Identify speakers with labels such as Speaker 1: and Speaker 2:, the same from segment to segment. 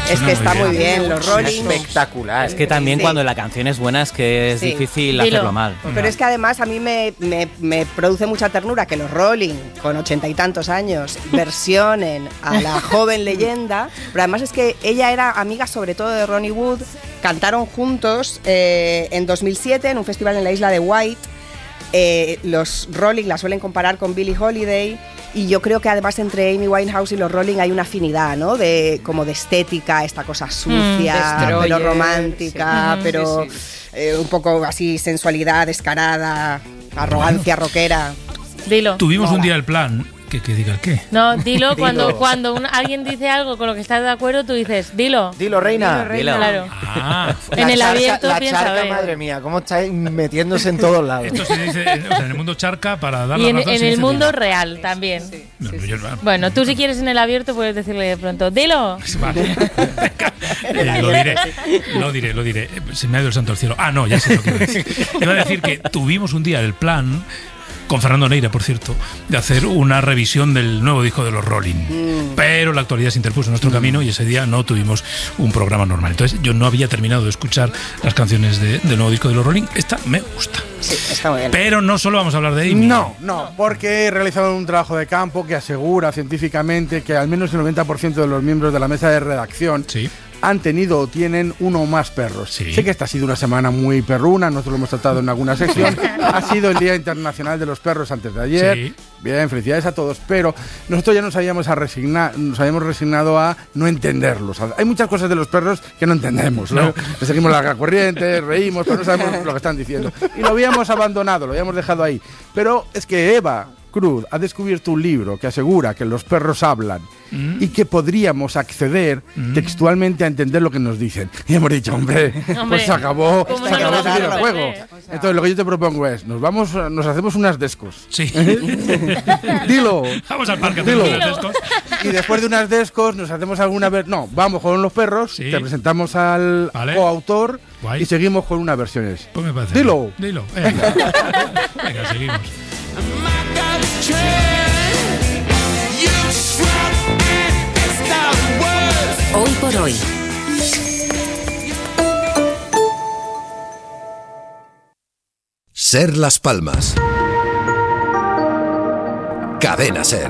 Speaker 1: Es que está muy bien, los Rolling.
Speaker 2: Espectacular.
Speaker 3: Es que también cuando la canción es buena es que es difícil hacerlo mal.
Speaker 1: Pero es que además a mí me produce mucha ternura que los Rolling, con 80 y tantos años, versionen a la joven leyenda. Pero además es que ella era amiga sobre todo de Ronnie Wood. Cantaron juntos en 2007 en un festival en la isla de White. Los Rolling la suelen comparar con Billie Holiday. Y yo creo que además entre Amy Winehouse y los Rolling hay una afinidad, ¿no? Como de estética, esta cosa sucia, pero romántica, pero un poco así sensualidad descarada, arrogancia rockera.
Speaker 4: Dilo.
Speaker 5: Tuvimos un día el plan. ¿Que diga el qué?
Speaker 4: No, dilo. Cuando alguien dice algo con lo que estás de acuerdo, tú dices, dilo.
Speaker 2: Dilo, reina.
Speaker 4: Dilo. Claro.
Speaker 2: En
Speaker 4: el abierto
Speaker 2: la
Speaker 4: piensa,
Speaker 2: charca, madre mía, cómo estáis metiéndose en todos lados.
Speaker 5: Esto se dice, o sea, en el mundo charca para dar la razón.
Speaker 4: Y en el mulo real también. Bueno, tú si quieres en el abierto puedes decirle de pronto, dilo.
Speaker 5: Vale. Lo diré. Se me ha ido el santo al cielo. Ah, no, ya sé lo que iba a decir. Iba a decir que tuvimos un día el plan, con Fernando Neira, por cierto, de hacer una revisión del nuevo disco de los Rolling. Pero la actualidad se interpuso en nuestro camino y ese día no tuvimos un programa normal. Entonces yo no había terminado de escuchar las canciones del nuevo disco de los Rolling. Esta me gusta.
Speaker 1: Sí, está muy bien.
Speaker 5: Pero no solo vamos a hablar de Amy.
Speaker 6: No, porque he realizado un trabajo de campo que asegura científicamente que al menos el 90% de los miembros de la mesa de redacción han tenido o tienen uno o más perros. Sé que esta ha sido una semana muy perruna, nosotros lo hemos tratado en alguna sección. Ha sido el Día Internacional de los Perros antes de ayer. Bien, felicidades a todos, pero nosotros ya nos habíamos resignado a no entenderlos. Hay muchas cosas de los perros que no entendemos, ¿no? Le seguimos la corriente, reímos, pero no sabemos lo que están diciendo. Y lo habíamos abandonado, lo habíamos dejado ahí. Pero es que Eva Cruz ha descubierto un libro que asegura que los perros hablan y que podríamos acceder textualmente a entender lo que nos dicen. Y hemos dicho, hombre, pues se acabó ese videojuego. Entonces lo que yo te propongo es, nos hacemos unas descos.
Speaker 5: Sí.
Speaker 6: Dilo.
Speaker 5: Vamos al parque a
Speaker 6: Dilo.
Speaker 5: hacer unas descos.
Speaker 6: Y después de unas descos nos hacemos alguna vez. No, vamos con los perros, te presentamos al coautor y seguimos con unas versiones.
Speaker 5: Pues me parece.
Speaker 6: Dilo.
Speaker 5: Venga, seguimos.
Speaker 7: Hoy por hoy.
Speaker 8: Ser Las Palmas. Cadena Ser.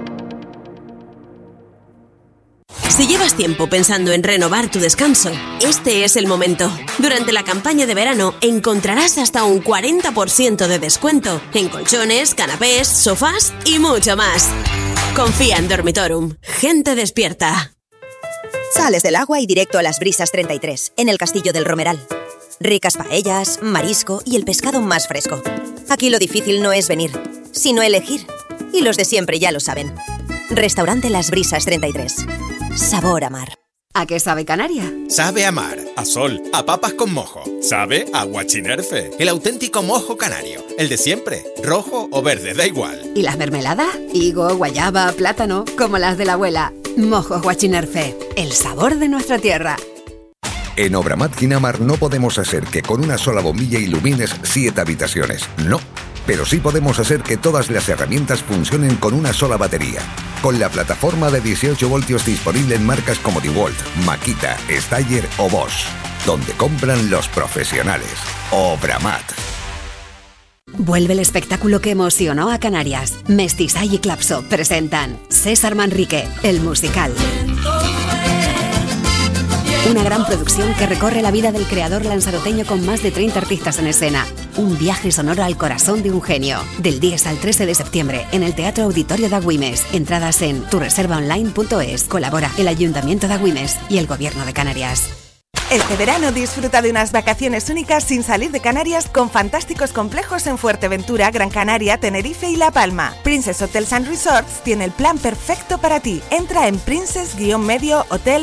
Speaker 7: Si llevas tiempo pensando en renovar tu descanso, este es el momento. Durante la campaña de verano encontrarás hasta un 40% de descuento en colchones, canapés, sofás y mucho más. Confía en Dormitorum. Gente despierta.
Speaker 9: Sales del agua y directo a Las Brisas 33, en el Castillo del Romeral. Ricas paellas, marisco y el pescado más fresco. Aquí lo difícil no es venir, sino elegir. Y los de siempre ya lo saben. Restaurante Las Brisas 33. Sabor a mar.
Speaker 10: ¿A qué sabe Canaria?
Speaker 11: Sabe a mar, a sol, a papas con mojo. Sabe a Guachinerfe, el auténtico mojo canario. El de siempre, rojo o verde, da igual.
Speaker 10: ¿Y las mermeladas? Higo, guayaba, plátano, como las de la abuela. Mojos Guachinerfe, el sabor de nuestra tierra.
Speaker 8: En Obramat Ginamar no podemos hacer que con una sola bombilla ilumines 7 habitaciones. No. Pero sí podemos hacer que todas las herramientas funcionen con una sola batería. Con la plataforma de 18 voltios disponible en marcas como DeWalt, Makita, Steyr o Bosch. Donde compran los profesionales. Obramat.
Speaker 10: Vuelve el espectáculo que emocionó a Canarias. Mestizay y Clapso presentan César Manrique, el musical. Una gran producción que recorre la vida del creador lanzaroteño con más de 30 artistas en escena. Un viaje sonoro al corazón de un genio. Del 10 al 13 de septiembre en el Teatro Auditorio de Agüimes. Entradas en tureservaonline.es. Colabora el Ayuntamiento de Agüimes y el Gobierno de Canarias.
Speaker 12: Este verano disfruta de unas vacaciones únicas sin salir de Canarias con fantásticos complejos en Fuerteventura, Gran Canaria, Tenerife y La Palma. Princess Hotels and Resorts tiene el plan perfecto para ti. Entra en princess-hotel